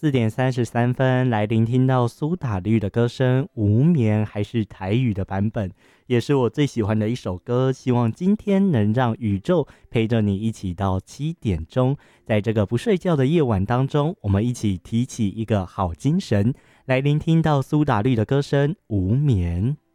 4点33分来聆听到苏打绿的歌声《无眠》，还是台语的版本，也是我最喜欢的一首歌。希望今天能让宇宙陪着你一起到7点钟，在这个不睡觉的夜晚当中，我们一起提起一个好精神，来聆听到苏打绿的歌声《无眠》。